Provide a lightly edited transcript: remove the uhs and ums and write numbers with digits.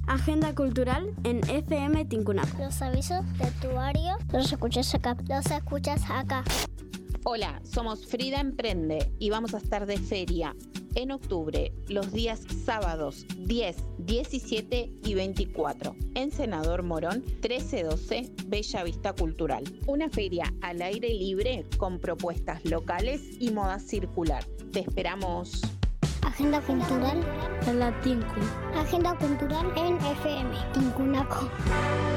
Agenda cultural en FM Tincunaco. Los avisos de tu barrio los escuchas acá. Hola, somos Frida Emprende y vamos a estar de feria en octubre, los días sábados 10, 17 y 24, en Senador Morón 1312, Bella Vista Cultural. Una feria al aire libre con propuestas locales y moda circular. Te esperamos. Agenda cultural En la Tincu. Agenda cultural en FM Tincunaco.